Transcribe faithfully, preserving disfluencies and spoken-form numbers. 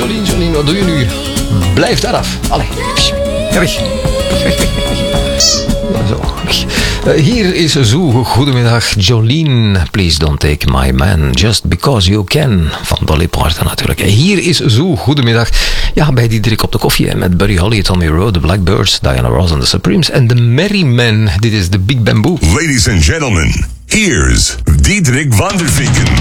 Jolien, Jolien, wat doe je nu? Blijf daar af. Allee, ga weg. Zo. Uh, hier is Zoo. Goedemiddag, Jolene. Please don't take my man just because you can. Van Dolly Parton natuurlijk. Hier is Zoo. Goedemiddag. Ja, bij Diederik op de koffie. Met Buddy Holly, Tommy Rowe, The Blackbirds, Diana Ross and the Supremes. En The Merry Men. Dit is The Big Bamboo. Ladies and gentlemen, here's Diederik van der Vinken.